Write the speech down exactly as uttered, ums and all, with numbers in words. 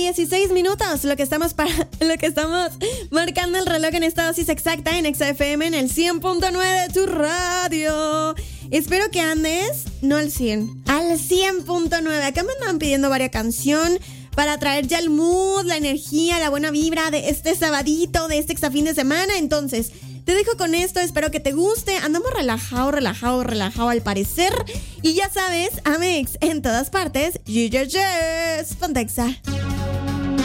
dieciséis minutos, lo que estamos para, lo que estamos marcando el reloj en esta dosis exacta en Exa F M en el cien punto nueve de tu radio. Espero que andes, no al cien, al cien punto nueve. Acá me andaban pidiendo varias canciones para traer ya el mood, la energía, la buena vibra de este sabadito, de este Exa fin de semana. Entonces, te dejo con esto, espero que te guste. Andamos relajado, relajado, relajado al parecer. Y ya sabes, Amex en todas partes. Yes, yes, yes. Ponte Exa.